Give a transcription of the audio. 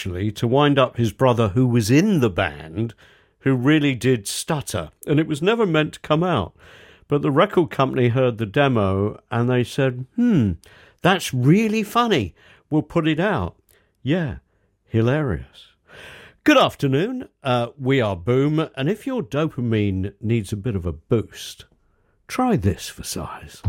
actually to wind up his brother who was in the band, who really did stutter, and it was never meant to come out. But the record company heard the demo and they said, that's really funny. We'll put it out. Yeah, hilarious. Good afternoon. We are Boom, and if your dopamine needs a bit of a boost, try this for size.